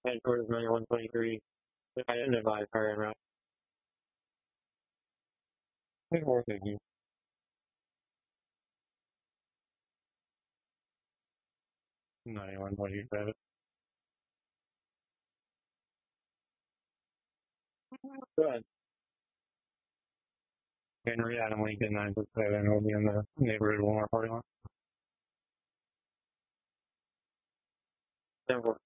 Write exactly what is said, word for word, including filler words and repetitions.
Head towards ninety-one twenty-three. If I didn't advise her and route. It's worth it, dude. ninety-one twenty-seven. Good. Henry Adam Lincoln nine six seven will be in the neighborhood Walmart parking lot. ten four.